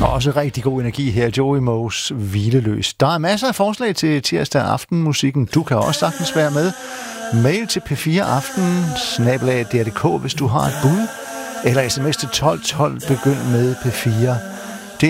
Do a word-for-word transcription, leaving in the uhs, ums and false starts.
Også rigtig god energi her, Joey Moes Hvileløs. Der er masser af forslag til tirsdag aftenmusikken. Du kan også sagtens være med. Mail til p fire aften snabel-a d r punktum d k, hvis du har et bud. Eller sms til tolv tolv, begynd med P fire.